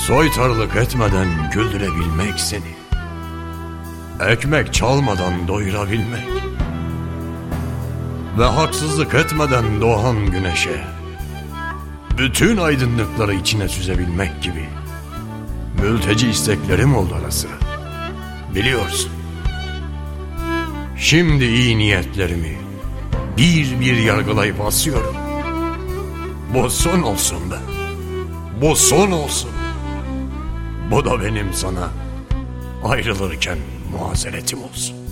Soytarılık etmeden güldürebilmek seni, ekmek çalmadan doyurabilmek ve haksızlık etmeden doğan güneşe bütün aydınlıkları içine süzebilmek gibi mülteci isteklerim oldu ara sıra. Biliyorsun. Şimdi iyi niyetlerimi bir bir yargılayıp asıyorum. Bu son olsun be. Bu son olsun. Bu da benim sana ayrılırken muazeretim olsun.